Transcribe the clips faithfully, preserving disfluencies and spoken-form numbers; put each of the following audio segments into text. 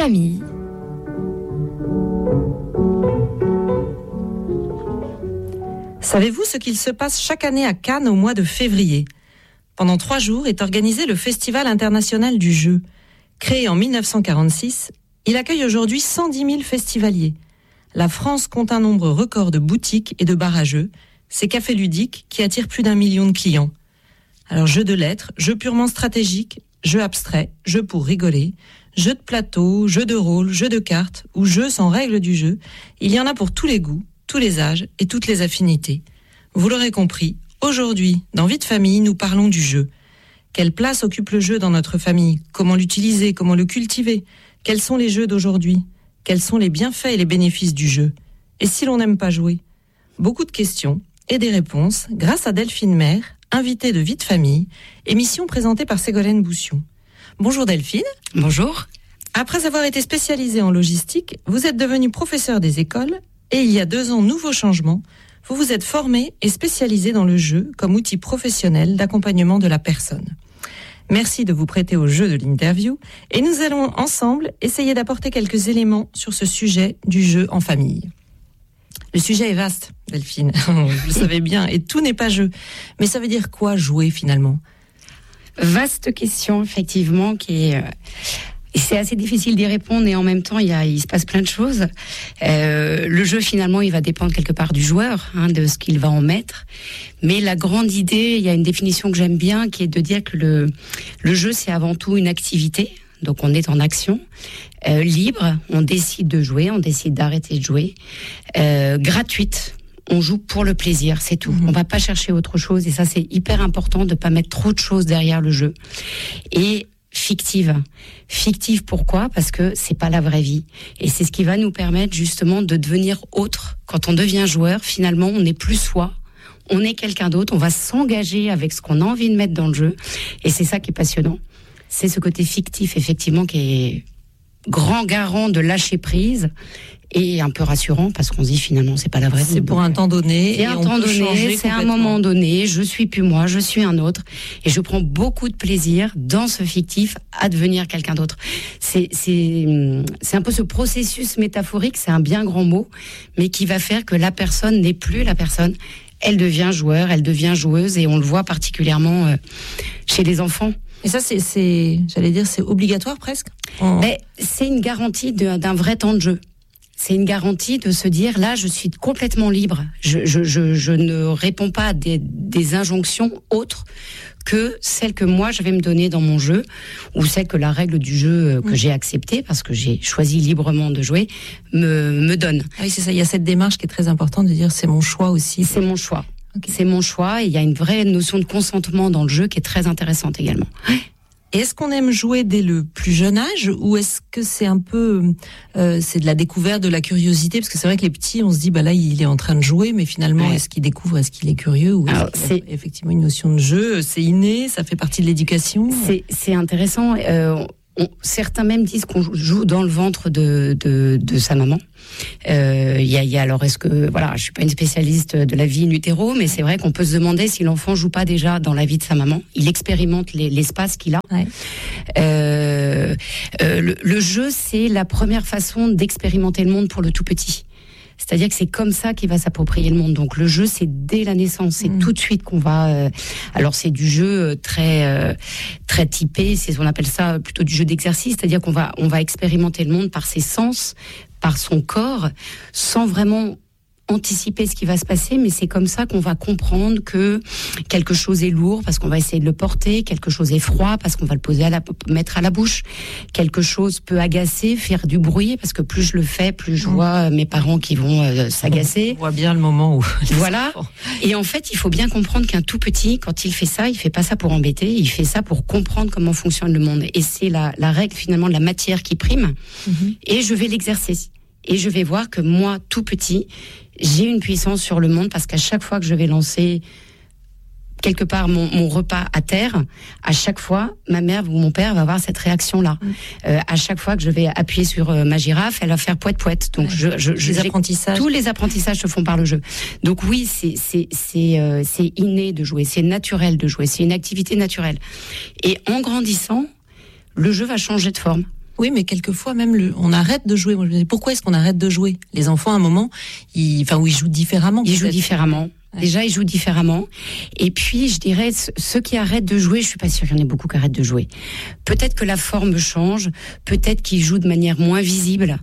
famille. Savez-vous ce qu'il se passe chaque année à Cannes au mois de février ? Pendant trois jours est organisé le Festival international du jeu. Créé en dix-neuf cent quarante-six, il accueille aujourd'hui cent dix mille festivaliers. La France compte un nombre record de boutiques et de bars à jeux, ces cafés ludiques qui attirent plus d'un million de clients. Alors jeux de lettres, jeux purement stratégiques, jeux abstraits, jeux pour rigoler, jeux de plateau, jeux de rôle, jeux de cartes ou jeux sans règles du jeu, il y en a pour tous les goûts, tous les âges et toutes les affinités. Vous l'aurez compris, aujourd'hui, dans Vie de famille, nous parlons du jeu. Quelle place occupe le jeu dans notre famille ? Comment l'utiliser ? Comment le cultiver ? Quels sont les jeux d'aujourd'hui ? Quels sont les bienfaits et les bénéfices du jeu ? Et si l'on n'aime pas jouer ? Beaucoup de questions et des réponses grâce à Delphine Maire, invitée de Vie de famille, émission présentée par Ségolène Boussion. Bonjour Delphine. Bonjour. Après avoir été spécialisée en logistique, vous êtes devenue professeure des écoles et il y a deux ans, nouveau changement, vous vous êtes formée et spécialisée dans le jeu comme outil professionnel d'accompagnement de la personne. Merci de vous prêter au jeu de l'interview et nous allons ensemble essayer d'apporter quelques éléments sur ce sujet du jeu en famille. Le sujet est vaste, Delphine, vous le savez bien, et tout n'est pas jeu. Mais ça veut dire quoi jouer finalement ? Vaste question, effectivement, qui est... Euh... Et c'est assez difficile d'y répondre et en même temps, il, y a, il se passe plein de choses. Euh, le jeu, finalement, il va dépendre quelque part du joueur, hein, de ce qu'il va en mettre. Mais la grande idée, il y a une définition que j'aime bien, qui est de dire que le, le jeu, c'est avant tout une activité. Donc, on est en action, euh, libre, on décide de jouer, on décide d'arrêter de jouer, euh, gratuite. On joue pour le plaisir, c'est tout. Mmh. On va pas chercher autre chose et ça, c'est hyper important de pas mettre trop de choses derrière le jeu. Et fictive. Fictive pourquoi ? Parce que c'est pas la vraie vie. Et c'est ce qui va nous permettre justement de devenir autre. Quand on devient joueur, finalement, on n'est plus soi. On est quelqu'un d'autre. On va s'engager avec ce qu'on a envie de mettre dans le jeu. Et c'est ça qui est passionnant. C'est ce côté fictif, effectivement, qui est grand garant de lâcher prise et un peu rassurant parce qu'on se dit finalement c'est pas la vraie vie. C'est pour un temps donné. C'est un temps donné, c'est un moment donné, je suis plus moi, je suis un autre et je prends beaucoup de plaisir dans ce fictif à devenir quelqu'un d'autre. C'est, c'est, c'est un peu ce processus métaphorique, c'est un bien grand mot, mais qui va faire que la personne n'est plus la personne. Elle devient joueur, elle devient joueuse et on le voit particulièrement chez les enfants. Et ça, c'est, c'est j'allais dire, c'est obligatoire presque. Oh. Mais c'est une garantie de, d'un vrai temps de jeu. C'est une garantie de se dire, là, je suis complètement libre. Je, je, je, je ne réponds pas à des, des injonctions autres que celles que moi, je vais me donner dans mon jeu, ou celles que la règle du jeu que mmh. j'ai acceptée, parce que j'ai choisi librement de jouer, me, me donne. Ah oui, c'est ça. Il y a cette démarche qui est très importante de dire, c'est mon choix aussi. C'est mon choix. Okay. C'est mon choix. Et il y a une vraie notion de consentement dans le jeu qui est très intéressante également. Et est-ce qu'on aime jouer dès le plus jeune âge ou est-ce que c'est un peu euh, c'est de la découverte, de la curiosité, parce que c'est vrai que les petits, on se dit bah là il est en train de jouer, mais finalement ouais. est-ce qu'il découvre, est-ce qu'il est curieux ou Alors, est-ce qu'il y a effectivement une notion de jeu, c'est inné, ça fait partie de l'éducation. C'est c'est intéressant. Euh, on, certains même disent qu'on joue dans le ventre de de, de sa maman. Il euh, y, a, y a alors est-ce que voilà, je suis pas une spécialiste de la vie in utero, mais c'est vrai qu'on peut se demander si l'enfant joue pas déjà dans la vie de sa maman. Il expérimente les, l'espace qu'il a. Ouais. Euh, euh, le, le jeu, c'est la première façon d'expérimenter le monde pour le tout petit. C'est-à-dire que c'est comme ça qu'il va s'approprier le monde. Donc le jeu, c'est dès la naissance, c'est mmh. tout de suite qu'on va. Euh, alors c'est du jeu très euh, très typé, c'est on appelle ça plutôt du jeu d'exercice, c'est-à-dire qu'on va on va expérimenter le monde par ses sens, par son corps, sans vraiment anticiper ce qui va se passer, mais c'est comme ça qu'on va comprendre que quelque chose est lourd parce qu'on va essayer de le porter, quelque chose est froid parce qu'on va le poser à la, mettre à la bouche, quelque chose peut agacer, faire du bruit parce que plus je le fais, plus je vois mes parents qui vont euh, s'agacer. On voit bien le moment où. Voilà. Et en fait, il faut bien comprendre qu'un tout petit, quand il fait ça, il fait pas ça pour embêter, il fait ça pour comprendre comment fonctionne le monde. Et c'est la, la règle finalement de la matière qui prime. Mm-hmm. Et je vais l'exercer. Et je vais voir que moi, tout petit, j'ai une puissance sur le monde parce qu'à chaque fois que je vais lancer quelque part mon, mon repas à terre, à chaque fois, ma mère ou mon père va avoir cette réaction-là. Mmh. Euh, à chaque fois que je vais appuyer sur euh, ma girafe, elle va faire poète-poète. Donc, ouais. je, je, je, les apprentissages. Tous les apprentissages se font par le jeu. Donc oui, c'est, c'est, c'est, euh, c'est inné de jouer, c'est naturel de jouer, c'est une activité naturelle. Et en grandissant, le jeu va changer de forme. Oui, mais quelquefois même, le, on arrête de jouer. Moi, je me dis, pourquoi est-ce qu'on arrête de jouer ? Les enfants, à un moment, ils, enfin, où ils jouent différemment. Ils jouent différemment. Ouais. Déjà, ils jouent différemment. Et puis, je dirais, ceux qui arrêtent de jouer, je suis pas sûre qu'il y en ait beaucoup qui arrêtent de jouer. Peut-être que la forme change, peut-être qu'ils jouent de manière moins visible.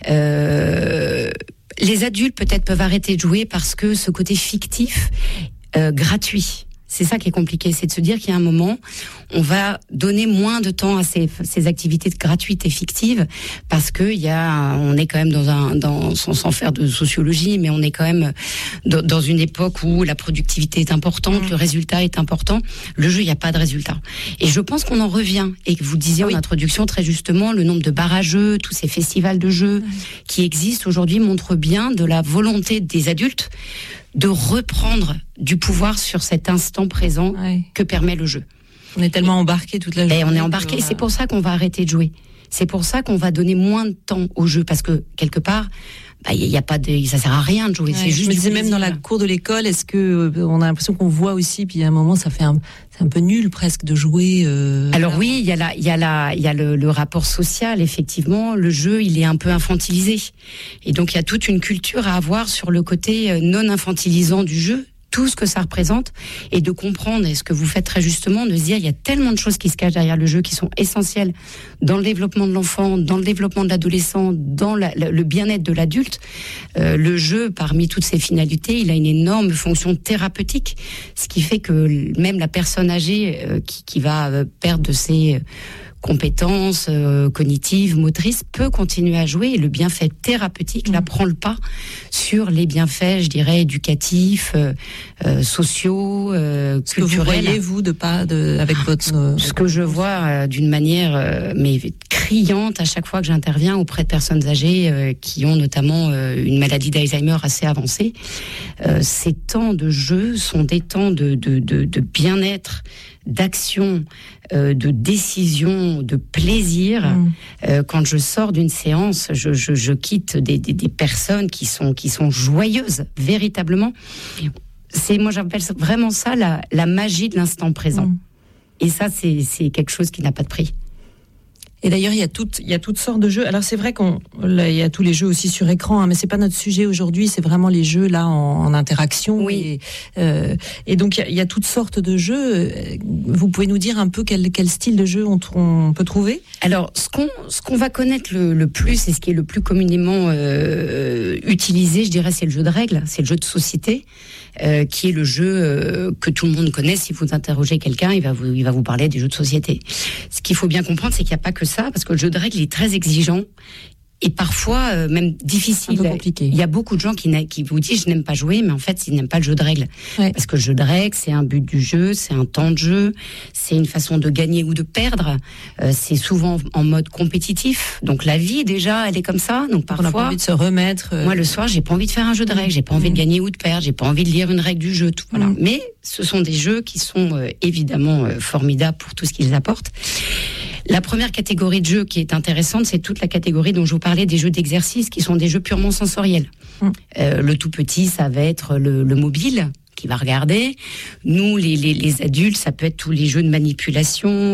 Euh, les adultes, peut-être, peuvent arrêter de jouer parce que ce côté fictif, euh, gratuit, c'est ça qui est compliqué, c'est de se dire qu'il y a un moment, on va donner moins de temps à ces, ces activités gratuites et fictives, parce que il y a, on est quand même dans un, dans, sans, sans faire de sociologie, mais on est quand même dans, dans une époque où la productivité est importante, mmh. le résultat est important. Le jeu, il n'y a pas de résultat. Et je pense qu'on en revient, et que vous disiez oui. en introduction très justement, le nombre de bars à jeux, tous ces festivals de jeux mmh. qui existent aujourd'hui montrent bien de la volonté des adultes de reprendre du pouvoir sur cet instant présent ouais. que permet le jeu. On est tellement embarqué toute la journée. Et on est embarqué, que... c'est pour ça qu'on va arrêter de jouer. C'est pour ça qu'on va donner moins de temps au jeu, parce que quelque part, bah, y a pas de, ça sert à rien de jouer. Ouais, c'est juste. Je me disais même dans la cour de l'école, est-ce que euh, on a l'impression qu'on voit aussi, puis à un moment, ça fait un, c'est un peu nul presque de jouer. Euh, Alors oui, il y a la, il y a la, il y a le, le rapport social. Effectivement, le jeu, il est un peu infantilisé, et donc il y a toute une culture à avoir sur le côté non infantilisant du jeu. Tout ce que ça représente, et de comprendre, et ce que vous faites très justement, de se dire il y a tellement de choses qui se cachent derrière le jeu qui sont essentielles dans le développement de l'enfant, dans le développement de l'adolescent, dans la, la, le bien-être de l'adulte. Euh, le jeu, parmi toutes ses finalités, il a une énorme fonction thérapeutique, ce qui fait que même la personne âgée euh, qui, qui va euh, perdre de ses... Euh, compétences euh, cognitives, motrices, peut continuer à jouer, et le bienfait thérapeutique mmh. là prend le pas sur les bienfaits, je dirais, éducatifs, euh, euh, sociaux, euh, ce culturels. Que vous voyez, vous, de pas, de, avec votre... Euh, ce que je vois euh, d'une manière euh, mais criante à chaque fois que j'interviens auprès de personnes âgées euh, qui ont notamment euh, une maladie d'Alzheimer assez avancée, euh, ces temps de jeu sont des temps de, de, de, de bien-être, d'action, euh, de décision, de plaisir. Mmh. Euh, quand je sors d'une séance, je, je, je quitte des, des, des personnes qui sont, qui sont joyeuses, véritablement. C'est, moi, j'appelle vraiment ça la, la magie de l'instant présent. Mmh. Et ça, c'est, c'est quelque chose qui n'a pas de prix. Et d'ailleurs, il y a toutes, il y a toutes sortes de jeux. Alors c'est vrai qu'on, là, il y a tous les jeux aussi sur écran, hein, mais c'est pas notre sujet aujourd'hui. C'est vraiment les jeux là en, en interaction. Oui. Et, euh, et donc il y, a, il y a toutes sortes de jeux. Vous pouvez nous dire un peu quel, quel style de jeu on, on peut trouver ? Alors ce qu'on, ce qu'on va connaître le, le plus et ce qui est le plus communément euh, utilisé, je dirais, c'est le jeu de règles, c'est le jeu de société. Euh, qui est le jeu euh, que tout le monde connaît. Si vous interrogez quelqu'un, il va vous, il va vous parler des jeux de société. Ce qu'il faut bien comprendre, c'est qu'il n'y a pas que ça, parce que le jeu de règles est très exigeant et parfois euh, même difficile. Un peu compliqué. Il y a beaucoup de gens qui, qui vous disent je n'aime pas jouer, mais en fait ils n'aiment pas le jeu de règles. Ouais. Parce que le jeu de règles, c'est un but du jeu, c'est un temps de jeu, c'est une façon de gagner ou de perdre. Euh, c'est souvent en mode compétitif. Donc la vie déjà, elle est comme ça. Donc parfois, on n'a pas envie de se remettre. Euh... Moi le soir, j'ai pas envie de faire un jeu de règles, j'ai pas envie mmh. de gagner ou de perdre, j'ai pas envie de lire une règle du jeu. Tout, voilà. Mmh. Mais ce sont des jeux qui sont euh, évidemment euh, formidables pour tout ce qu'ils apportent. La première catégorie de jeux qui est intéressante, c'est toute la catégorie dont je vous parlais, des jeux d'exercice, qui sont des jeux purement sensoriels. Mmh. Euh, le tout petit, ça va être le, le mobile, qui va regarder. Nous, les, les, les adultes, ça peut être tous les jeux de manipulation,